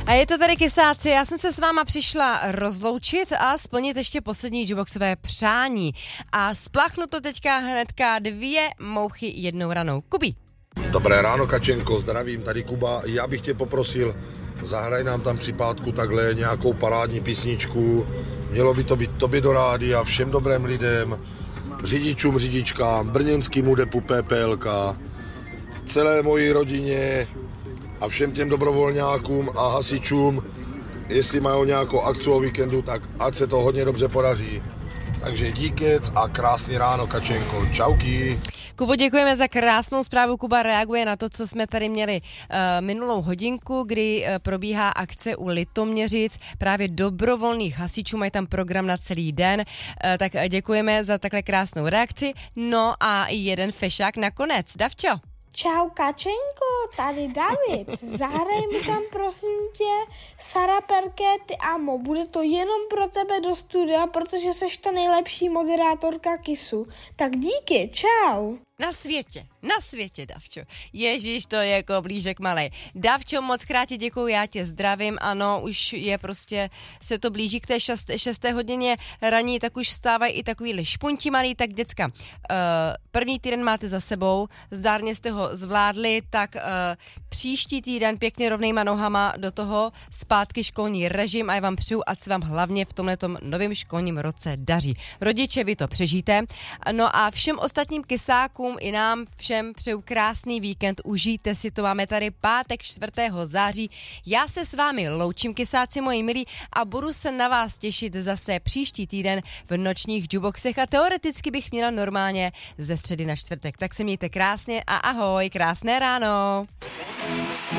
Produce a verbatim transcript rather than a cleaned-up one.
A je to tady Kysáci, já jsem se s váma přišla rozloučit a splnit ještě poslední jukeboxové přání. A spláchnu to teďka hnedka dvě mouchy jednou ranou. Kubi. Dobré ráno, Kačenko, zdravím, tady Kuba. Já bych tě poprosil, zahraj nám tam při pátku takhle nějakou parádní písničku. Mělo by to být tobě do rádia, všem dobrým lidem, řidičům, řidičkám, brněnskému depu P P L K, celé mojí rodině a všem těm dobrovolňákům a hasičům, jestli mají nějakou akci o víkendu, tak ať se to hodně dobře podaří. Takže díkec a krásný ráno, Kačenko. Čauky. Kubo, děkujeme za krásnou zprávu. Kuba reaguje na to, co jsme tady měli uh, minulou hodinku, kdy uh, probíhá akce u Litoměřic, právě dobrovolných hasičů, mají tam program na celý den, uh, tak děkujeme za takhle krásnou reakci. No a jeden fešák nakonec. Davčo. Čau, Kačenko, tady David. Zahraj mi tam, prosím tě, Sara Perket a Mo. Bude to jenom pro tebe do studia, protože seš ta nejlepší moderátorka Kisu. Tak díky, čau. Na světě, na světě, Davčo. Ježíš, to je jako blížek malej. Davčo, moc krát ti děkuju, já tě zdravím. Ano, už je prostě, se to blíží k té šest, šesté hodině raní, tak už vstávají i takový špunti malý. Tak děcka, uh, první týden máte za sebou, zdárně jste ho zvládli, tak uh, příští týden pěkně rovnejma nohama do toho zpátky školní režim a já vám přeju, ať se vám hlavně v tomhletom novém školním roce daří. Rodiče, vy to přežijte. No a všem ostatním kysákům i nám všem přeju krásný víkend, užijte si to, máme tady pátek čtvrtého září. Já se s vámi loučím, kysáci moji milí, a budu se na vás těšit zase příští týden v nočních jukeboxech a teoreticky bych měla normálně ze středy na čtvrtek. Tak se mějte krásně a ahoj, krásné ráno.